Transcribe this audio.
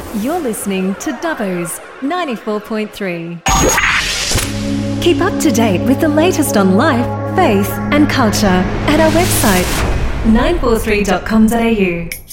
You're listening to Dubbo's 94.3. Keep up to date with the latest on life, faith and culture at our website 943.com.au.